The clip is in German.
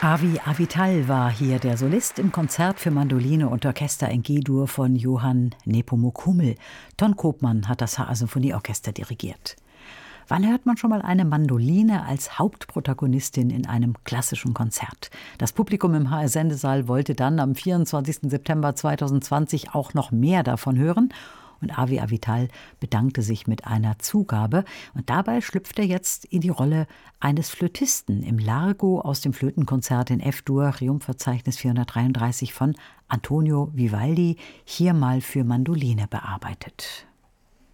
Avi Avital war hier der Solist im Konzert für Mandoline und Orchester in G-Dur von Johann Nepomuk Hummel. Ton Koopman hat das HR-Symphonieorchester dirigiert. Wann hört man schon mal eine Mandoline als Hauptprotagonistin in einem klassischen Konzert? Das Publikum im HR-Sendesaal wollte dann am 24. September 2020 auch noch mehr davon hören. Und Avi Avital bedankte sich mit einer Zugabe. Und dabei schlüpft er jetzt in die Rolle eines Flötisten im Largo aus dem Flötenkonzert in F-Dur, Triumphverzeichnis 433 von Antonio Vivaldi, hier mal für Mandoline bearbeitet.